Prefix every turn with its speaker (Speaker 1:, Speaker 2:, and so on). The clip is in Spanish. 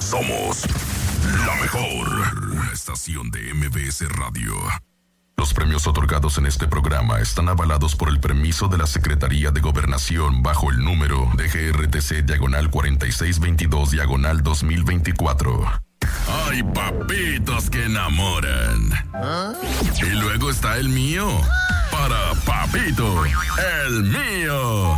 Speaker 1: Somos la mejor estación de MBS Radio. Los premios otorgados en este programa están avalados por el permiso de la Secretaría de Gobernación bajo el número de GRTC/4622/2024. ¡Ay, papitos que enamoran! Y luego está el mío. Para Papito, el mío.